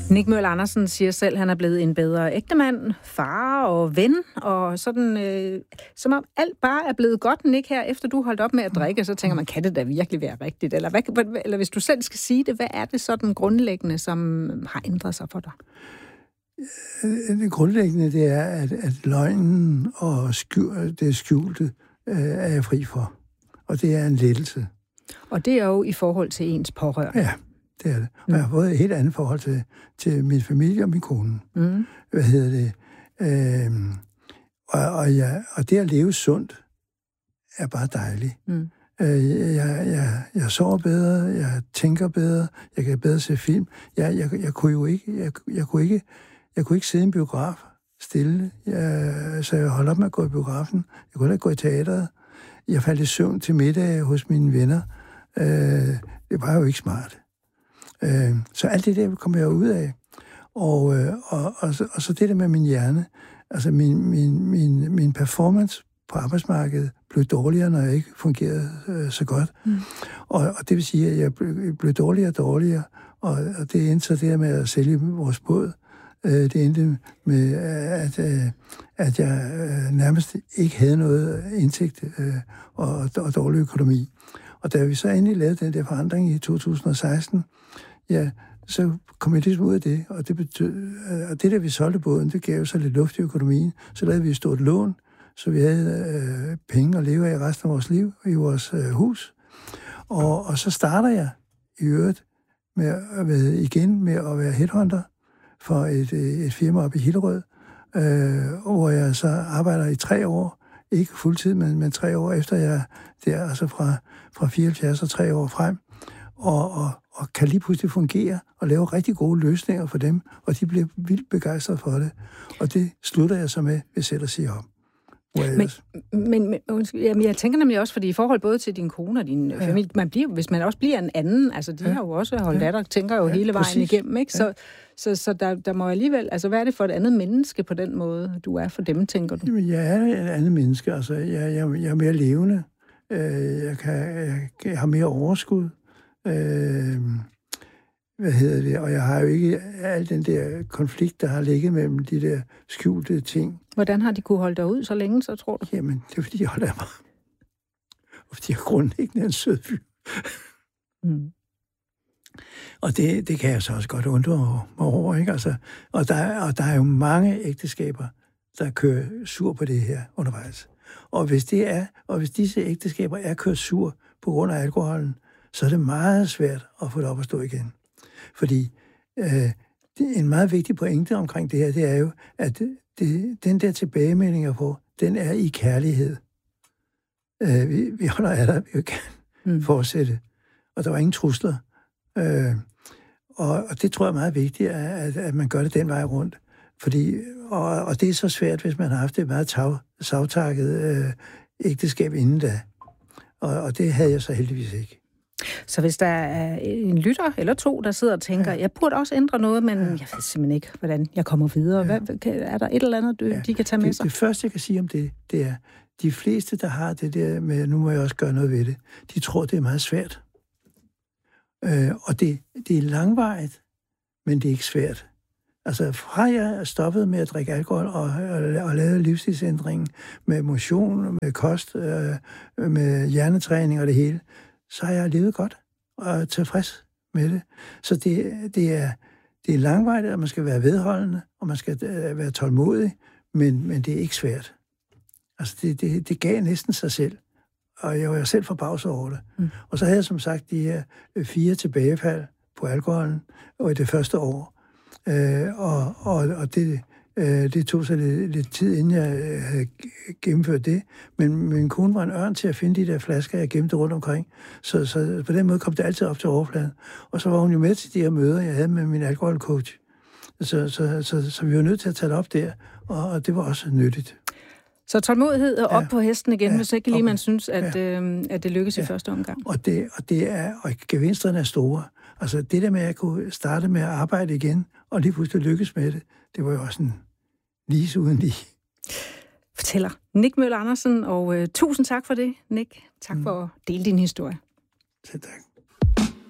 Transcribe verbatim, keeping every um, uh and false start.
Nick Møller Andersen siger selv, at han er blevet en bedre ægtemand, far og ven, og sådan, øh, som om alt bare er blevet godt, Nick, her efter du holdt op med at drikke, så tænker man, kan det da virkelig være rigtigt? Eller, hvad, eller hvis du selv skal sige det, hvad er det sådan grundlæggende, som har ændret sig for dig? Det grundlæggende, det er, at, at løgnen og skjul, det skjulte øh, er jeg fri for. Og det er en lettelse. Og det er jo i forhold til ens pårørende. Ja, det er det. Og jeg har fået et helt andet forhold til, til min familie og min kone. Mm. Hvad hedder det? Øhm, og, og, jeg, og det at leve sundt er bare dejligt. Mm. Øh, jeg, jeg, jeg sover bedre, jeg tænker bedre, jeg kan bedre se film. Jeg, jeg, jeg kunne jo ikke, jeg, jeg kunne ikke, jeg kunne ikke sidde i en biograf stille, jeg, så jeg holdt op med at gå i biografen. Jeg kunne ikke gå i teateret. Jeg faldt i søvn til middag hos mine venner. Øh, det var jo ikke smart. Øh, så alt det der kom jeg ud af. Og, øh, og, og, så, og så det der med min hjerne. Altså min, min, min, min performance på arbejdsmarkedet blev dårligere, når jeg ikke fungerede øh, så godt. Mm. Og, og det vil sige, at jeg blev, blev dårligere og dårligere. Og, og det endte så det der med at sælge vores båd. Øh, det endte med, at, øh, at jeg øh, nærmest ikke havde noget indtægt øh, og, og dårlig økonomi. Og da vi så endelig lavede den der forandring i to tusind og seksten, ja, så kom jeg ligesom ud af det. Og det, betød, og det der vi solgte båden, det gav så lidt luft i økonomien. Så lavede vi et stort lån, så vi havde øh, penge at leve af resten af vores liv i vores øh, hus. Og, og så starter jeg i øvrigt med at være, igen med at være headhunter for et, et firma op i Hillerød, øh, hvor jeg så arbejder i tre år. Ikke fuldtid, men, men tre år efter jeg der, altså fra, fra fireoghalvfjerds og tre år frem. Og, og, og kan lige pludselig fungere og lave rigtig gode løsninger for dem, og de bliver vildt begejstrede for det. Og det slutter jeg så med, hvis jeg siger om. Men, men, men jamen, jeg tænker nemlig også, fordi i forhold både til din kone og din ja. familie, man bliver, hvis man også bliver en anden, altså de ja. har jo også holdt ja. der tænker jo ja, hele vejen præcis. igennem, ikke? Så, ja. så, så der, der må alligevel, altså hvad er det for et andet menneske på den måde, du er for dem, tænker du? Jamen, jeg er et andet menneske, altså jeg, jeg, jeg er mere levende, jeg, kan, jeg, jeg har mere overskud, øh, hvad hedder det, og jeg har jo ikke al den der konflikt, der har ligget mellem de der skjulte ting. Hvordan har de kunne holde dig ud så længe, så tror du? Jamen, det er fordi, jeg holder mig. Og fordi jeg grundlæggende er en sød fyr. Mm. Og det, det kan jeg så også godt undre mig over, ikke? Altså, og, der, og der er jo mange ægteskaber, der kører sur på det her undervejs. Og hvis, det er, og hvis disse ægteskaber er kørt sur på grund af alkoholen, så er det meget svært at få det op at stå igen. Fordi øh, det, en meget vigtig pointe omkring det her, det er jo, at det, den der tilbagemelding, jeg får, den er i kærlighed. Øh, vi, vi holder af dig, vi vil gerne mm. fortsætte. Og der var ingen trusler. Øh, og, og det tror jeg er meget vigtigt, at, at man gør det den vej rundt. Fordi, og, og det er så svært, hvis man har haft et meget tav, savtakket øh, ægteskab inden da. Og, og det havde jeg så heldigvis ikke. Så hvis der er en lytter eller to, der sidder og tænker, ja. jeg burde også ændre noget, men ja. jeg ved simpelthen ikke, hvordan jeg kommer videre. Ja. Hvad, er der et eller andet, du, ja. de kan tage med det, sig? Det første, jeg kan sige om det, det er, de fleste, der har det der med, nu må jeg også gøre noget ved det, de tror, det er meget svært. Øh, og det, det er langvarigt, men det er ikke svært. Altså, fra jeg er stoppet med at drikke alkohol og, og, og lave livsstilsændringen med motion, med kost, øh, med hjernetræning og det hele, så har jeg levet godt og er tilfreds med det. Så det, det, er, det er langvarigt, at man skal være vedholdende, og man skal øh, være tålmodig, men, men det er ikke svært. Altså, det, det, det gav næsten sig selv, og jeg var selv forbavset over det. Mm. Og så havde jeg som sagt de her fire tilbagefald på alkoholen og i det første år. Øh, og, og, og det, øh, det tog så lidt, lidt tid, inden jeg øh, havde gennemført det. Men min kone var en ørn til at finde de der flasker, jeg gemte rundt omkring. Så, så på den måde kom det altid op til overfladen. Og så var hun jo med til de her møder, jeg havde med min alkoholcoach. Så, så, så, så vi var nødt til at tage det op der, og, og det var også nyttigt. Så tålmodighed og op ja. på hesten igen, ja, hvis ikke lige man synes, at, ja. øh, at det lykkes ja. i første omgang. Og det, og det er, og gevinsterne er store. Altså det der med, at jeg kunne starte med at arbejde igen, og lige pludselig lykkes med det, det var jo også en lige uden lige. Fortæller Nick Møller Andersen, og øh, tusind tak for det, Nick. Tak mm. for at dele din historie. Selv tak.